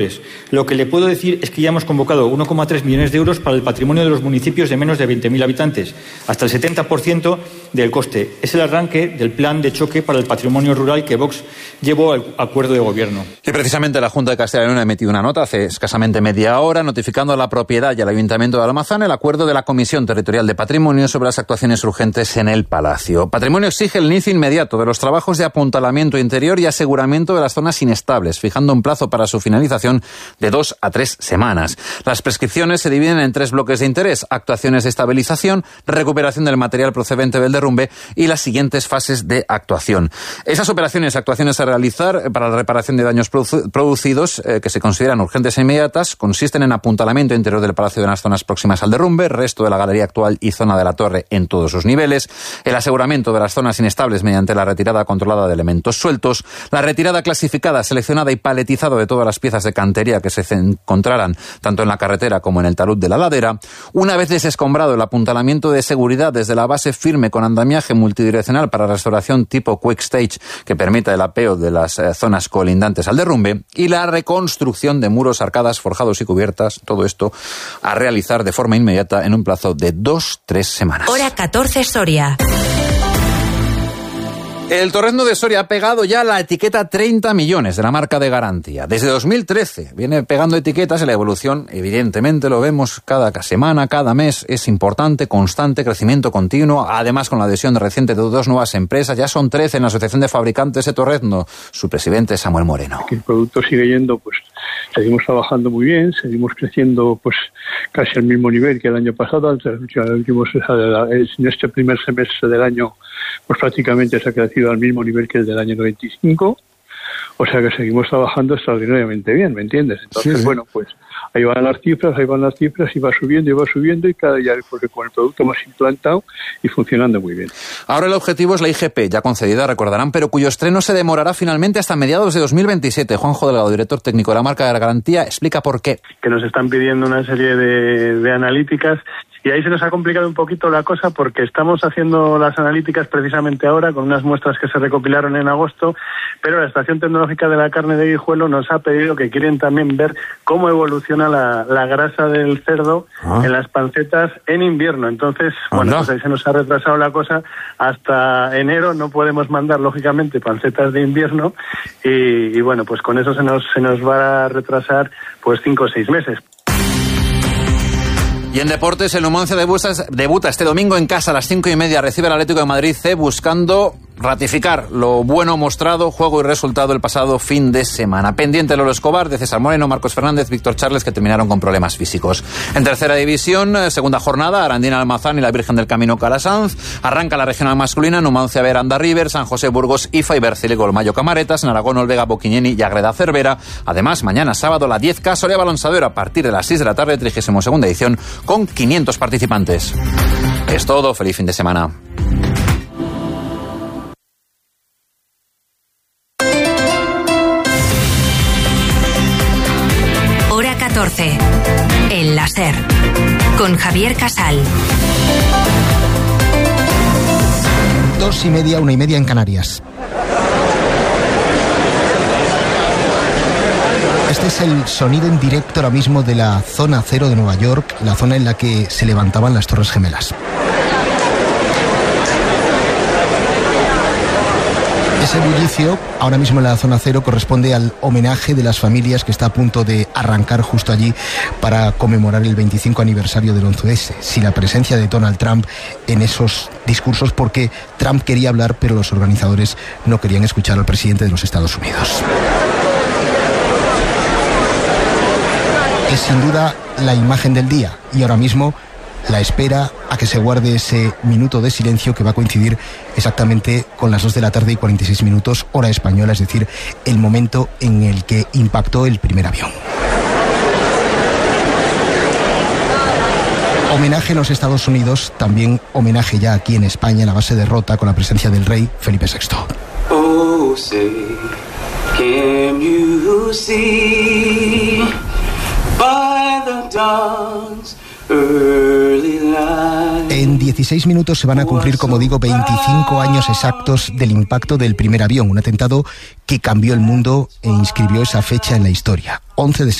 Lo que le puedo decir es que ya hemos convocado 1,3 millones de euros para el patrimonio de los municipios de menos de 20.000 habitantes, hasta el 70% del coste. Es el arranque del plan de choque para el patrimonio rural que Vox llevó al acuerdo de gobierno. Y precisamente la Junta de Castilla y León ha emitido una nota hace escasamente media hora notificando a la propiedad y al Ayuntamiento de Almazán el acuerdo de la Comisión Territorial de Patrimonio sobre las actuaciones urgentes en el Palacio. Patrimonio exige el inicio inmediato de los trabajos de apuntalamiento interior y aseguramiento de las zonas inestables, fijando un plazo para su finalización de 2 a 3 semanas. Las prescripciones se dividen en 3 bloques de interés: actuaciones de estabilización, recuperación del material procedente del derrumbe y las siguientes fases de actuación. Esas actuaciones a realizar para la reparación de daños producidos que se consideran urgentes e inmediatas consisten en apuntalamiento interior del palacio de las zonas próximas al derrumbe, resto de la galería actual y zona de la torre en todos sus niveles, el aseguramiento de las zonas inestables mediante la retirada controlada de elementos sueltos, la retirada clasificada, seleccionada y paletizada de todas las piezas de cantería que se encontraran tanto en la carretera como en el talud de la ladera. Una vez desescombrado, el apuntalamiento de seguridad desde la base firme con andamiaje multidireccional para restauración tipo Quick Stage que permita el apeo de las zonas colindantes al derrumbe, y la reconstrucción de muros, arcadas, forjados y cubiertas, todo esto a realizar de forma inmediata en un plazo de 2-3 semanas. Hora 14 Soria. El Torrezno de Soria ha pegado ya la etiqueta 30 millones de la marca de garantía. Desde 2013 viene pegando etiquetas y la evolución, evidentemente, lo vemos cada semana, cada mes, es importante, constante, crecimiento continuo. Además, con la adhesión reciente de 2 nuevas empresas, ya son 13 en la Asociación de Fabricantes de Torrezno. Su presidente es Samuel Moreno. El producto sigue yendo, seguimos trabajando muy bien, seguimos creciendo casi al mismo nivel que el año pasado. En este primer semestre del año prácticamente se ha crecido al mismo nivel que el del año 95, o sea que seguimos trabajando extraordinariamente bien, ¿me entiendes? Entonces, sí. Bueno, ahí van las cifras y va subiendo y cada día porque con el producto hemos implantado y funcionando muy bien. Ahora el objetivo es la IGP, ya concedida, recordarán, pero cuyo estreno se demorará finalmente hasta mediados de 2027. Juanjo Delgado, director técnico de la marca de la garantía, explica por qué. Que nos están pidiendo una serie de analíticas. Y ahí se nos ha complicado un poquito la cosa porque estamos haciendo las analíticas precisamente ahora con unas muestras que se recopilaron en agosto, pero la Estación Tecnológica de la Carne de Guijuelo nos ha pedido que quieren también ver cómo evoluciona la grasa del cerdo en las pancetas en invierno. Entonces, bueno, pues ahí se nos ha retrasado la cosa. Hasta enero no podemos mandar, lógicamente, pancetas de invierno y bueno, pues con eso se nos va a retrasar 5 o 6 meses. Y en deportes, el Numancia debuta este domingo en casa a las 5:30. Recibe el Atlético de Madrid C buscando ratificar lo bueno mostrado, juego y resultado el pasado fin de semana. Pendiente Lolo Escobar, de César Moreno, Marcos Fernández, Víctor Charles, que terminaron con problemas físicos. En tercera división, segunda jornada, Arandina Almazán y la Virgen del Camino Calasanz. Arranca la regional masculina, Numancia Veranda River, San José Burgos, IFA y Bercile Golmayo Camaretas, en Aragón Olvega Boquiñeni y Agreda Cervera. Además, mañana sábado la 10K Soria Balonsadero a partir de las 6 de la tarde, 32ª edición, con 500 participantes. Es todo, feliz fin de semana. Hora 14. El láser. Con Javier Casal. 2:30, 1:30 en Canarias. Este es el sonido en directo ahora mismo de la zona cero de Nueva York, la zona en la que se levantaban las Torres Gemelas. Ese bullicio, ahora mismo en la zona cero, corresponde al homenaje de las familias que está a punto de arrancar justo allí para conmemorar el 25 aniversario del 11S. Sin la presencia de Donald Trump en esos discursos, porque Trump quería hablar, pero los organizadores no querían escuchar al presidente de los Estados Unidos. Es sin duda la imagen del día y ahora mismo la espera a que se guarde ese minuto de silencio que va a coincidir exactamente con las 2 de la tarde y 46 minutos, hora española, es decir, el momento en el que impactó el primer avión. Homenaje en los Estados Unidos, también homenaje ya aquí en España, en la base de Rota, con la presencia del rey Felipe VI. Oh, say, can you see by the dawn's early light? En 16 minutos se van a cumplir, como digo, 25 años exactos del impacto del primer avión, un atentado que cambió el mundo e inscribió esa fecha en la historia. 11 de